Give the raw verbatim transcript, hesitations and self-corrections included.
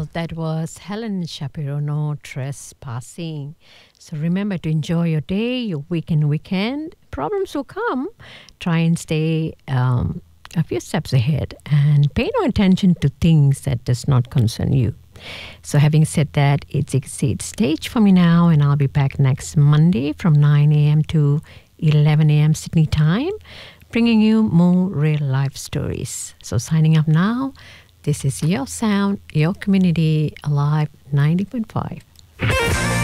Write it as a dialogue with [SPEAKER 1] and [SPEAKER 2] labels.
[SPEAKER 1] Well, that was Helen Shapiro, No Trespassing. So remember to enjoy your day, your weekend, weekend. Problems will come. Try and stay um, a few steps ahead and pay no attention to things that does not concern you. So having said that, it's Exceed Stage for me now, and I'll be back next Monday from nine a.m. to eleven a.m. Sydney time, bringing you more real-life stories. So signing up now, this is Your Sound, Your Community, Alive ninety point five.